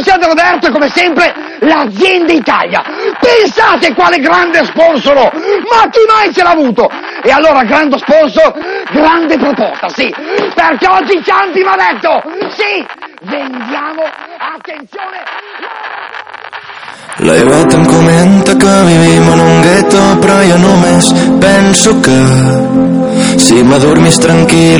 Cristiano Roberto, come sempre, l'azienda Italia. Pensate quale grande sponsor, ma chi mai ce l'ha avuto? E allora, grande sponsor, grande proposta, sì, perché oggi Ciampi mi ha detto, sì, vendiamo, attenzione... La Iveta em comenta que vivim en un gueto, però jo només penso que si m'adormis tranquil